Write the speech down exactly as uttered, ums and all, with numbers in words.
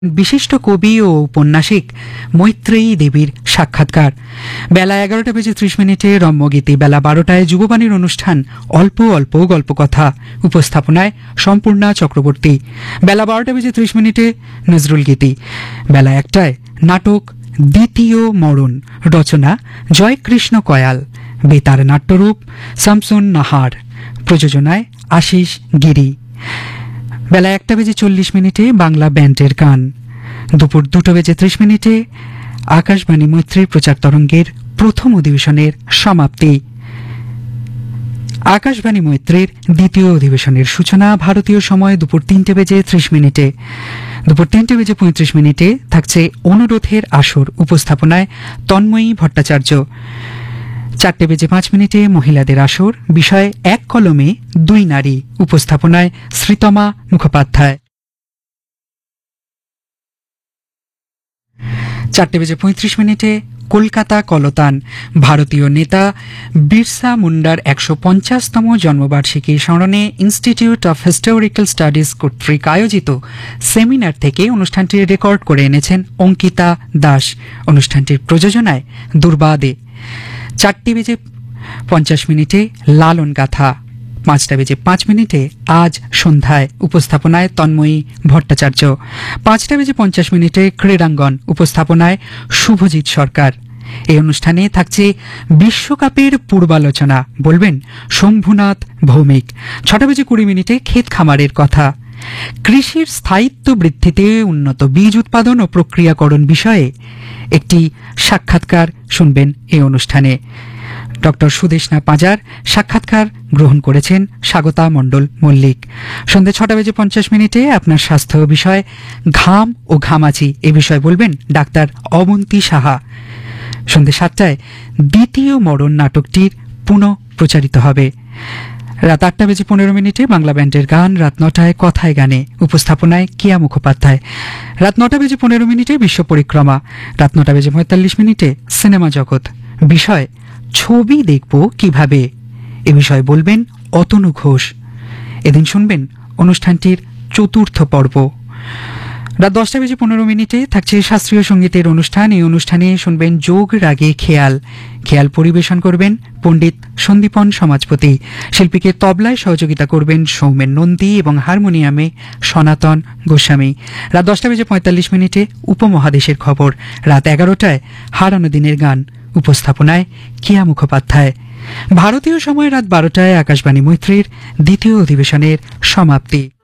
বিশিষ্ট কবি ও উপন্যাসিক মৈত্রেয়ী দেবীর সাক্ষাৎকার। বেলা এগারোটা বেজে ত্রিশ মিনিটে রম্যগীতি, বেলা বারোটায় যুববাণীর অনুষ্ঠান অল্প অল্প গল্পকথা, উপস্থাপনায় সম্পূর্ণা চক্রবর্তী। বেলা বারোটা বেজে ত্রিশ মিনিটে নজরুল গীতি। বেলা একটায় নাটক দ্বিতীয় মরণ, রচনা জয়কৃষ্ণ কয়াল, বেতার নাট্যরূপ শামসুন নাহার, প্রযোজনায় আশিস গিরি। বেলা একটা বেজে চল্লিশ মিনিটে বাংলা ব্যান্ডের গান। দুপুর দুটো বেজে ত্রিশ মিনিটে আকাশবাণী মৈত্রীর প্রচার তরঙ্গের প্রথম অধিবেশনের সমাপ্তি। আকাশবাণী মৈত্রীর দ্বিতীয় অধিবেশনের সূচনা ভারতীয় সময় দুপুর তিনটে বেজে ত্রিশ মিনিটে। দুপুর তিনটে বেজে পঁয়ত্রিশ মিনিটে থাকছে অনুরোধের আসর, উপস্থাপনায় তন্ময়ী ভট্টাচার্য। চারটে বেজে পাঁচ মিনিটে মহিলাদের আসর, বিষয় এক কলমে দুই নারী, উপস্থাপনায় শ্রীতমা মুখোপাধ্যায়। চারটে বেজে পঁয়ত্রিশ মিনিটে কলকাতা কলতান, ভারতীয় নেতা বিরসা মুন্ডার একশো পঞ্চাশতম জন্মবার্ষিকী স্মরণে ইনস্টিটিউট অফ হিস্টোরিক্যাল স্টাডিজ কর্তৃক আয়োজিত সেমিনার থেকে অনুষ্ঠানটি রেকর্ড করে এনেছেন অঙ্কিতা দাস। অনুষ্ঠানটির প্রযোজনায় দুর্বা দে। চারটি বেজে পঞ্চাশ মিনিটে লালন গাথা। পাঁচটা বেজে পাঁচ মিনিটে আজ সন্ধ্যায়, উপস্থাপনায় তন্ময়ী ভট্টাচার্য। পাঁচটা বেজে পঞ্চাশ মিনিটে ক্রীড়াঙ্গন, উপস্থাপনায় শুভজিৎ সরকার। এই অনুষ্ঠানে থাকছে বিশ্বকাপের পূর্বালোচনা, বলবেন শম্ভুনাথ ভৌমিক। ছটা বেজে কুড়ি মিনিটে ক্ষেত খামারের কথা। কৃষির স্থায়িত্ব বৃদ্ধিতে উন্নত বীজ উৎপাদন ও প্রক্রিয়াকরণ বিষয়ে একটি সাক্ষাৎকার শুনবেন এই অনুষ্ঠানে। ডক্টর সুদেষ্ণা পাঁজার সাক্ষাৎকার গ্রহণ করেছেন স্বাগতা মণ্ডল মল্লিক। সন্ধ্যে ছটা বেজে পঞ্চাশ মিনিটে আপনার স্বাস্থ্য বিষয় ঘাম ও ঘামাচি এ বিষয়ে বলবেন ডাক্তার অবন্তী সাহা। সন্ধ্যে সাতটায় দ্বিতীয় মরণ নাটকটির পুনঃ প্রচারিত হবে। রাত আটটা বেজে পনেরো মিনিটে বাংলা ব্যান্ডের গান। রাত নটায় কথায় গানে, উপস্থাপনায় কিয়া মুখোপাধ্যায়। রাত নটা বেজে পনেরো মিনিটে বিশ্ব পরিক্রমা। রাত নটা বেজে পঁয়তাল্লিশ মিনিটে সিনেমা জগৎ, বিষয় ছবি দেখব কিভাবে, এ বিষয়ে বলবেন অতনু ঘোষ। এদিন শুনবেন অনুষ্ঠানটির চতুর্থ পর্ব। রাত দশটা বেজে পনেরো মিনিটে থাকছে শাস্ত্রীয় সঙ্গীতের অনুষ্ঠান। এই অনুষ্ঠানে শুনবেন যোগ রাগে খেয়াল। খেয়াল পরিবেশন করবেন পণ্ডিত সন্দীপন সমাজপতি। শিল্পীকে তবলায় সহযোগিতা করবেন সৌমেন নন্দী এবং হারমোনিয়ামে সনাতন গোস্বামী। রাত দশটা বেজে পঁয়তাল্লিশ মিনিটে উপমহাদেশের খবর। রাত এগারোটায় হারানো দিনের গান, উপস্থাপনায় কিয়া মুখোপাধ্যায়। ভারতীয় সময় রাত বারোটায় আকাশবাণী মৈত্রীর দ্বিতীয় অধিবেশনের সমাপ্তি।